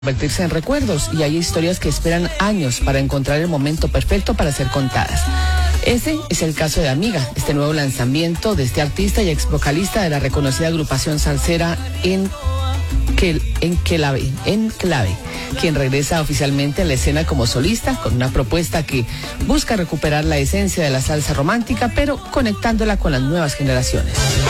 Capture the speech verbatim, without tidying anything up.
convertirse en recuerdos, y hay historias que esperan años para encontrar el momento perfecto para ser contadas. Ese es el caso de Amiga, este nuevo lanzamiento de este artista y ex vocalista de la reconocida agrupación salsera en Enclave, Enclave, quien regresa oficialmente a la escena como solista con una propuesta que busca recuperar la esencia de la salsa romántica, pero conectándola con las nuevas generaciones.